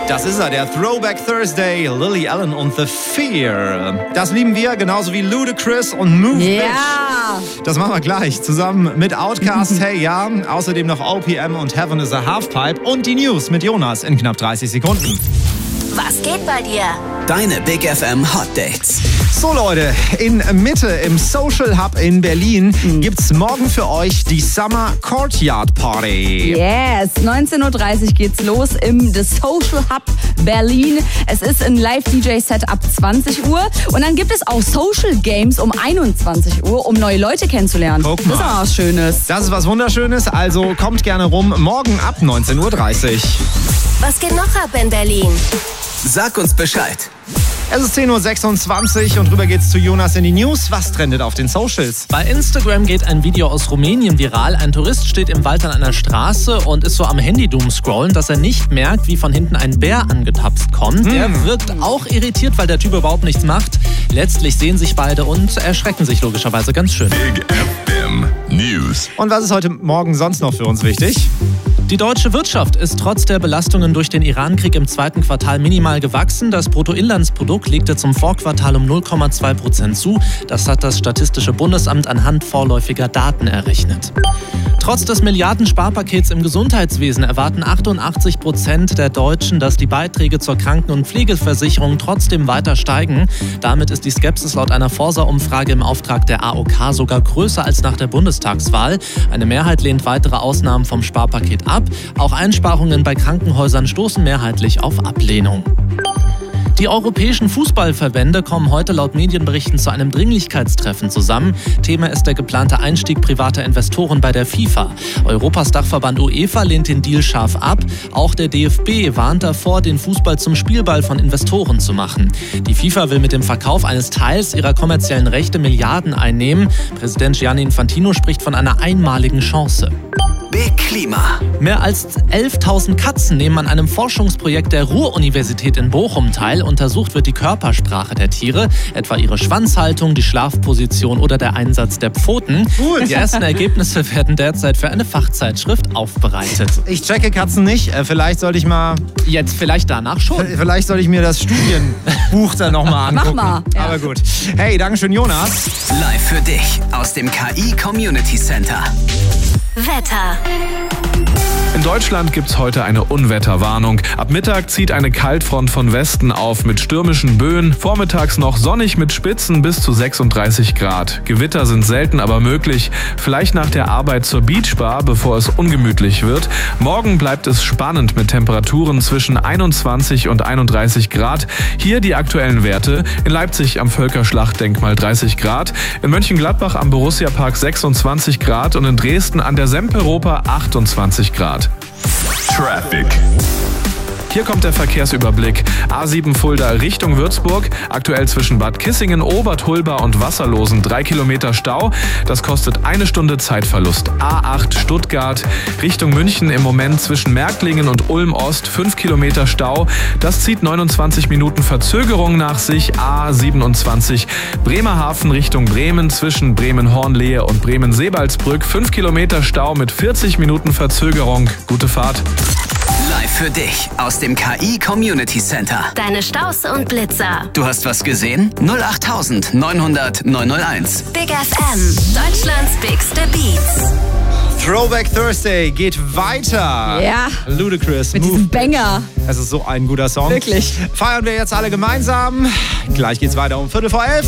Das ist er, der Throwback Thursday, Lily Allen und The Fear. Das lieben wir, genauso wie Ludacris und Move Bitch. Das machen wir gleich, zusammen mit Outkast, Hey Ja. Außerdem noch OPM und Heaven is a Halfpipe und die News mit Jonas in knapp 30 Sekunden. Was geht bei dir? Deine Big FM Hot Dates. So Leute, in Mitte im Social Hub in Berlin gibt's morgen für euch die Summer Courtyard Party. Yes, 19.30 Uhr geht's los im The Social Hub Berlin. Es ist ein Live-DJ-Set ab 20 Uhr und dann gibt es auch Social Games um 21 Uhr, um neue Leute kennenzulernen. Guck mal. Das ist auch was Schönes. Das ist was Wunderschönes, also kommt gerne rum, morgen ab 19.30 Uhr. Was geht noch ab in Berlin? Sag uns Bescheid. Es ist 10.26 Uhr und rüber geht's zu Jonas in die News. Was trendet auf den Socials? Bei Instagram geht ein Video aus Rumänien viral. Ein Tourist steht im Wald an einer Straße und ist so am Handy doomscrollen, dass er nicht merkt, wie von hinten ein Bär angetapst kommt. Er wirkt auch irritiert, weil der Typ überhaupt nichts macht. Letztlich sehen sich beide und erschrecken sich logischerweise ganz schön. Big FM News. Und was ist heute Morgen sonst noch für uns wichtig? Die deutsche Wirtschaft ist trotz der Belastungen durch den Iran-Krieg im zweiten Quartal minimal gewachsen. Das Bruttoinlandsprodukt legte zum Vorquartal um 0,2% zu. Das hat das Statistische Bundesamt anhand vorläufiger Daten errechnet. Trotz des Milliarden-Sparpakets im Gesundheitswesen erwarten 88% der Deutschen, dass die Beiträge zur Kranken- und Pflegeversicherung trotzdem weiter steigen. Damit ist die Skepsis laut einer Forsa-Umfrage im Auftrag der AOK sogar größer als nach der Bundestagswahl. Eine Mehrheit lehnt weitere Ausnahmen vom Sparpaket ab. Auch Einsparungen bei Krankenhäusern stoßen mehrheitlich auf Ablehnung. Die europäischen Fußballverbände kommen heute laut Medienberichten zu einem Dringlichkeitstreffen zusammen. Thema ist der geplante Einstieg privater Investoren bei der FIFA. Europas Dachverband UEFA lehnt den Deal scharf ab. Auch der DFB warnt davor, den Fußball zum Spielball von Investoren zu machen. Die FIFA will mit dem Verkauf eines Teils ihrer kommerziellen Rechte Milliarden einnehmen. Präsident Gianni Infantino spricht von einer einmaligen Chance. Big Klima. Mehr als 11.000 Katzen nehmen an einem Forschungsprojekt der Ruhr-Universität in Bochum teil. Untersucht wird die Körpersprache der Tiere, etwa ihre Schwanzhaltung, die Schlafposition oder der Einsatz der Pfoten. Gut. Die ersten Ergebnisse werden derzeit für eine Fachzeitschrift aufbereitet. Ich checke Katzen nicht, vielleicht sollte ich mal... Jetzt vielleicht danach schon. Vielleicht sollte ich mir das Studienbuch dann nochmal angucken. Mach mal. Ja. Aber gut. Hey, Dankeschön Jonas. Live für dich aus dem KI Community Center. Wetter. In Deutschland gibt's heute eine Unwetterwarnung. Ab Mittag zieht eine Kaltfront von Westen auf mit stürmischen Böen. Vormittags noch sonnig mit Spitzen bis zu 36 Grad. Gewitter sind selten, aber möglich. Vielleicht nach der Arbeit zur Beachbar, bevor es ungemütlich wird. Morgen bleibt es spannend mit Temperaturen zwischen 21 und 31 Grad. Hier die aktuellen Werte. In Leipzig am Völkerschlachtdenkmal 30 Grad. In Mönchengladbach am Borussia-Park 26 Grad und in Dresden an der Semperoper 28 Grad. Traffic. Hier kommt der Verkehrsüberblick. A7 Fulda Richtung Würzburg. Aktuell zwischen Bad Kissingen, Obertulba und Wasserlosen 3 Kilometer Stau. Das kostet 1 Stunde Zeitverlust. A8 Stuttgart Richtung München im Moment zwischen Märklingen und Ulm Ost 5 Kilometer Stau. Das zieht 29 Minuten Verzögerung nach sich. A27 Bremerhaven Richtung Bremen zwischen Bremen-Hornlehe und Bremen-Sebalsbrück 5 Kilometer Stau mit 40 Minuten Verzögerung. Gute Fahrt. Live für dich aus dem KI Community Center. Deine Staus und Blitzer. Du hast was gesehen? 08000 900 901. Big FM. Deutschlands bigste Beats. Throwback Thursday geht weiter. Ja. Ludacris, Mit Move diesem Banger. Es ist so ein guter Song. Wirklich. Feiern wir jetzt alle gemeinsam. Gleich geht's weiter um 11:15.